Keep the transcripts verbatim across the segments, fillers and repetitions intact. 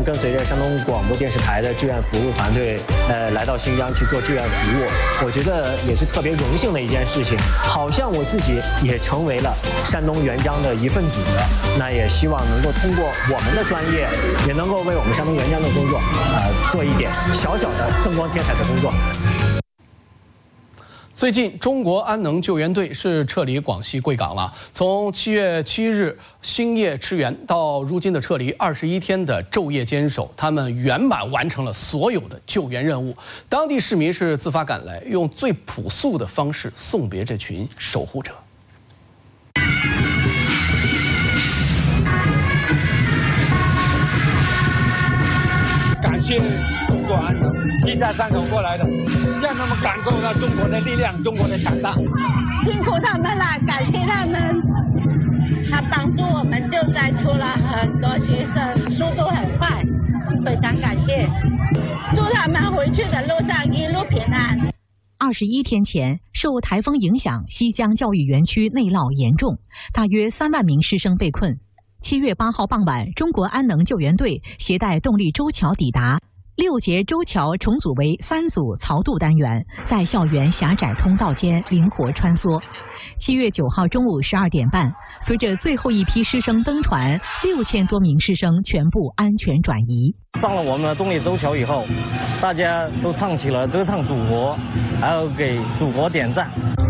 们跟随着山东广播电视台的志愿服务团队，呃，来到新疆去做志愿服务，我觉得也是特别荣幸的一件事情。好像我自己也成为了山东援疆的一份子，那也希望能够通过我们的专业，也能够为我们山东援疆的工作，呃，做一点小小的增光添彩的工作。 最近，中国安能救援队是撤离广西贵港了。从七月七日星夜驰援到如今的撤离，二十一天的昼夜坚守，他们圆满完成了所有的救援任务。当地市民是自发赶来，用最朴素的方式送别这群守护者。 感谢中国安能一家三口过来的，让他们感受到中国的力量，中国的强大。 辛苦他们了，感谢他们，他帮助我们救灾出了很多学生，速度很快，非常感谢。祝他们回去的路上一路平安。 二十一天前，受台风影响，西江教育园区内涝严重，大约三万名师生被困。七月八号傍晚，中国安能救援队携带动力舟桥抵达。六节舟桥重组为三组槽渡单元，在校园狭窄通道间灵活穿梭。七月九号中午十二点半，随着最后一批师生登船，六千多名师生全部安全转移。 上了我们的动力舟桥以后，大家都唱起了歌唱祖国，还有给祖国点赞。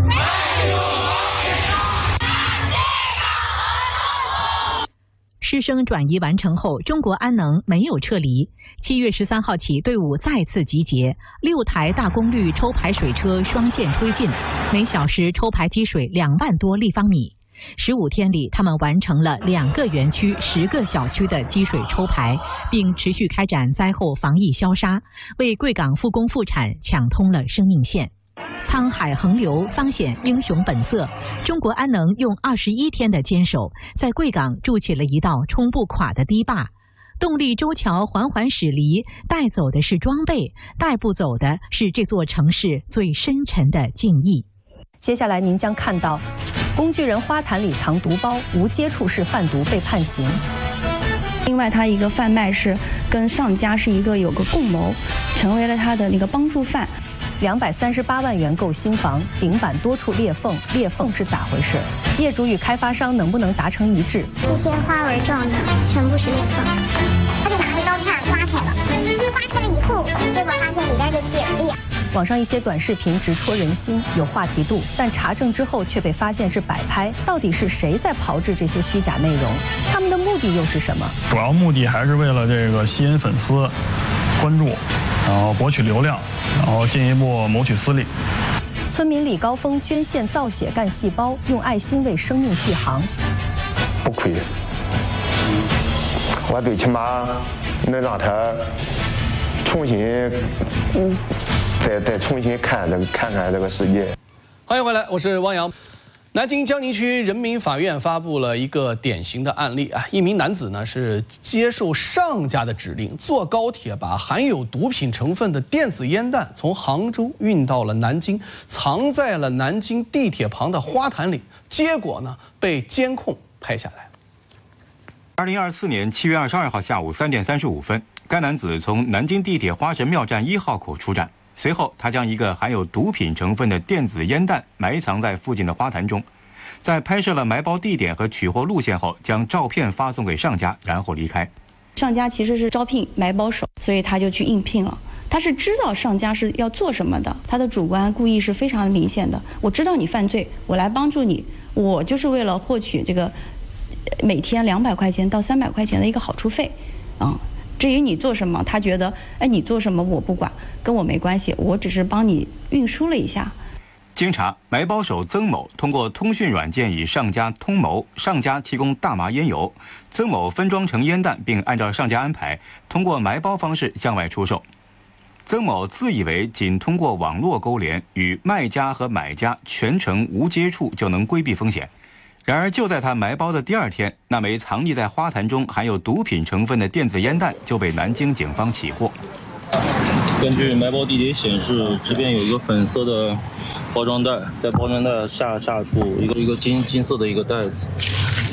师生转移完成后，中国安能没有撤离。七月十三号起，队伍再次集结，六台大功率抽排水车双线推进，每小时抽排积水两万多立方米。十五天里，他们完成了两个园区、十个小区的积水抽排，并持续开展灾后防疫消杀，为贵港复工复产抢通了生命线。沧海横流，方显英雄本色。中国安能用二十一天的坚守，在贵港筑起了一道冲不垮的堤坝。动力舟桥缓缓驶离，带走的是装备，带不走的是这座城市最深沉的敬意。 接下来您将看到，工具人花坛里藏毒包，无接触式贩毒被判刑。 另外，他一个贩卖是跟上家是一个有个共谋，成为了他的那个帮助犯。 两百三十八万元购新房，顶板多处裂缝，裂缝是咋回事？业主与开发商能不能达成一致？ 这些花纹状的全部是裂缝，他就拿那个刀片刮开了，他刮开了以后，结果发现里边的点裂。 网上一些短视频直戳人心，有话题度，但查证之后却被发现是摆拍。到底是谁在炮制这些虚假内容？他们的目的又是什么？ 主要目的还是为了这个吸引粉丝关注，然后博取流量，然后进一步谋取私利。 村民李高峰捐献造血干细胞，用爱心为生命续航。 不亏，我最起码能让他重新，嗯，再再重新看这个看看这个世界。 欢迎回来，我是汪洋。南京江宁区人民法院发布了一个典型的案例啊，一名男子呢是接受上家的指令，坐高铁把含有毒品成分的电子烟弹从杭州运到了南京，藏在了南京地铁旁的花坛里，结果呢被监控拍下来。 二零二四年七月二十二号下午三点三十五分，该男子从南京地铁花神庙站一号口出站。随后，他将一个含有毒品成分的电子烟弹埋藏在附近的花坛中，在拍摄了埋包地点和取货路线后，将照片发送给上家，然后离开。 上家其实是招聘埋包手，所以他就去应聘了。他是知道上家是要做什么的，他的主观故意是非常明显的。我知道你犯罪，我来帮助你，我就是为了获取这个每天两百块钱到三百块钱的一个好处费，啊、嗯。至于你做什么，他觉得，哎，你做什么我不管，跟我没关系，我只是帮你运输了一下。 经查，埋包手曾某通过通讯软件与上家通谋，上家提供大麻烟油，曾某分装成烟弹，并按照上家安排，通过埋包方式向外出售。曾某自以为仅通过网络勾连，与卖家和买家全程无接触就能规避风险。然而，就在他埋包的第二天，那枚藏匿在花坛中含有毒品成分的电子烟弹就被南京警方起获。 根据埋包地点显示，这边有一个粉色的包装袋，在包装袋下下处一个一个金金色的一个袋子，